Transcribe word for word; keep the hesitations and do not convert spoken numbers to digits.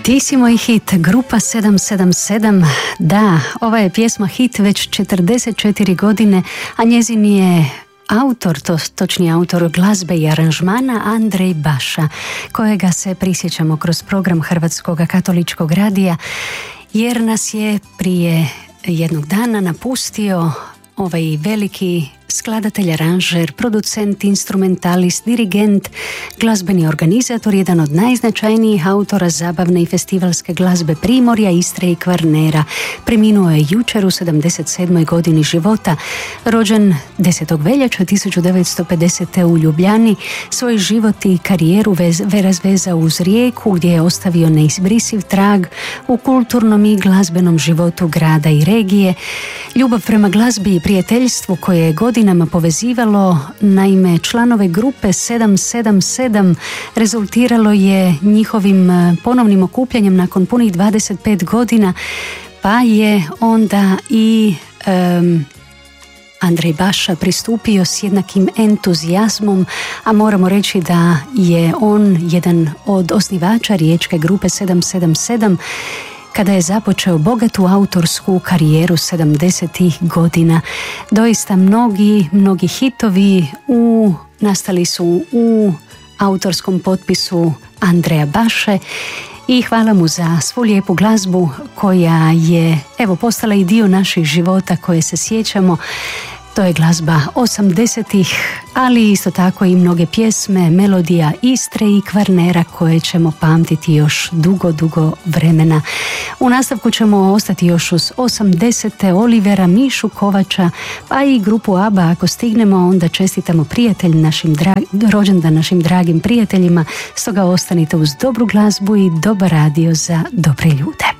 Ti si moj hit, grupa sedam sedam sedam. Da, ova je pjesma hit već četrdeset četiri godine, a njezin je autor, to, točni autor glazbe i aranžmana Andrej Baša, kojega se prisjećamo kroz program Hrvatskog katoličkog radija, jer nas je prije jednog dana napustio ovaj veliki skladatelj, aranžer, producent, instrumentalist, dirigent, glazbeni organizator, jedan od najznačajnijih autora zabavne i festivalske glazbe Primorja, Istre i Kvarnera. Preminuo je jučer u sedamdeset sedmoj godini života. Rođen desetog veljače tisuću devetsto pedesete. u Ljubljani, svoj život i karijeru vez, razvezao uz Rijeku, gdje je ostavio neizbrisiv trag u kulturnom i glazbenom životu grada i regije. Ljubav prema glazbi i prijateljstvu koje je godinama povezivalo, naime, članove grupe sedam sedam sedam, rezultiralo je njihovim ponovnim okupljanjem nakon punih dvadeset pet godina, pa je onda i um, Andrej Baša pristupio s jednakim entuzijazmom, a moramo reći da je on jedan od osnivača riječke grupe sedam sedam sedam, kada je započeo bogatu autorsku karijeru sedamdesetih godina. Doista mnogi, mnogi hitovi u, nastali su u autorskom potpisu Andreja Baše i hvala mu za svu lijepu glazbu koja je, evo, postala i dio naših života koje se sjećamo. To je glazba osamdesetih, ali isto tako i mnoge pjesme, melodija Istre i Kvarnera koje ćemo pamtiti još dugo, dugo vremena. U nastavku ćemo ostati još uz osamdesete, Olivera, Mišu Kovača, pa i grupu ABBA. Ako stignemo, onda čestitamo prijatelj našim dra- rođendan našim dragim prijateljima. Stoga ostanite uz dobru glazbu i dobar radio za dobre ljude.